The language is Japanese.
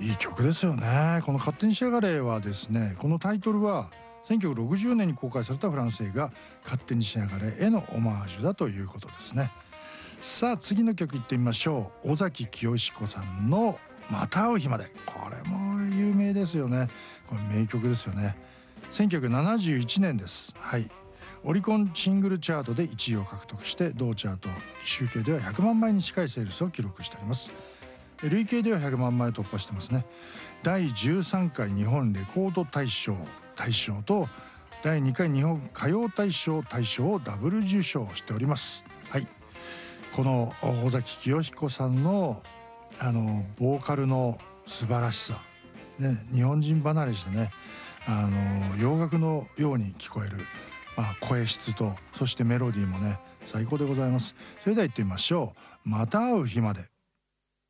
いい曲ですよね。この勝手にしやがれはですね、このタイトルは1960年に公開されたフランス映画勝手にしやがれへのオマージュだということですね。さあ次の曲いってみましょう。尾崎清彦さんのまた会う日まで。これも有名ですよね。これ名曲ですよね。1971年です。はい。オリコンシングルチャートで1位を獲得して、同チャート集計では100万枚に近いセールスを記録しております。累計では100万枚を突破してますね。第13回日本レコード大賞と第2回日本歌謡大賞をダブル受賞しております。はい。この尾崎清彦さんのボーカルの素晴らしさ、ね、日本人離れしてね、洋楽のように聞こえる、声質とそしてメロディーもね最高でございます。それでは行ってみましょう。また会う日まで。